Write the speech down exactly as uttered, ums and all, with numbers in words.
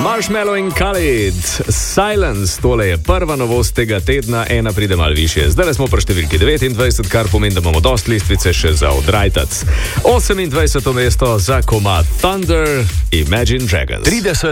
Marshmallow in Khalid, Silence, tole je prva novost tega tedna, ena pride malo više. Zdaj smo pri številki devetindvajset, kar pomeni, da imamo dost listvice še za odrajtac. osemindvajseto mesto za komad Thunder, Imagine Dragons. trideset